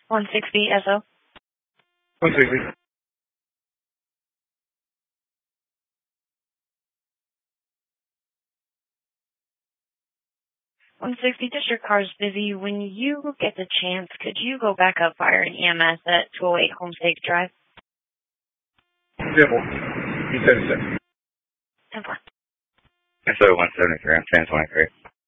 160 SO. 160. 160, just your car's busy. When you get the chance, could you go back up fire and EMS at 208 Homestake Drive? Simple. You said it. 10-4. SO 173, I'm 1023.